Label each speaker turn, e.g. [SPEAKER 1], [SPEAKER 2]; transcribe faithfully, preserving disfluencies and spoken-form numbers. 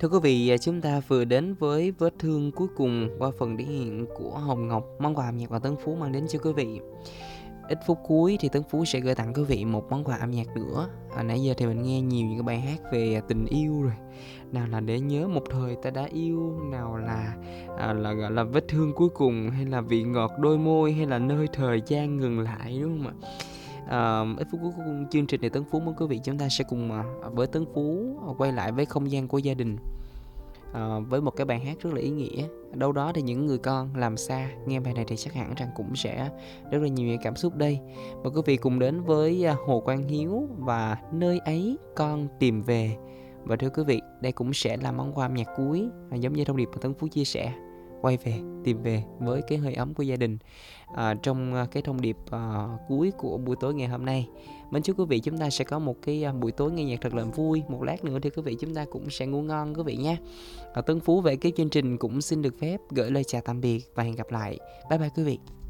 [SPEAKER 1] Thưa quý vị, à, chúng ta vừa đến với vết thương cuối cùng qua phần thể hiện của Hồng Ngọc, món quà âm nhạc mà Tấn Phú mang đến cho quý vị. Ít phút cuối thì Tấn Phú sẽ gửi tặng quý vị một món quà âm nhạc nữa. À, nãy giờ thì mình nghe nhiều những cái bài hát về tình yêu rồi. Nào là để nhớ một thời ta đã yêu, nào là à, là gọi là vết thương cuối cùng, hay là vị ngọt đôi môi, hay là nơi thời gian ngừng lại, đúng không ạ? À, ít phút cuối cùng chương trình này Tấn Phú mong quý vị chúng ta sẽ cùng à, với Tấn Phú quay lại với không gian của gia đình. À, với một cái bài hát rất là ý nghĩa. Đâu đó thì những người con làm xa nghe bài này thì chắc hẳn rằng cũng sẽ rất là nhiều cảm xúc đây. Mời quý vị cùng đến với Hồ Quang Hiếu và Nơi Ấy Con Tìm Về. Và thưa quý vị, đây cũng sẽ là món quà âm nhạc cuối, à, giống như thông điệp mà Tấn Phú chia sẻ, quay về, tìm về với cái hơi ấm của gia đình, à, trong cái thông điệp à, cuối của buổi tối ngày hôm nay. Mến chúc quý vị chúng ta sẽ có một cái buổi tối nghe nhạc thật là vui. Một lát nữa thì quý vị chúng ta cũng sẽ ngủ ngon quý vị nhé. à, Tấn Phú về cái chương trình cũng xin được phép gửi lời chào tạm biệt và hẹn gặp lại. Bye bye quý vị.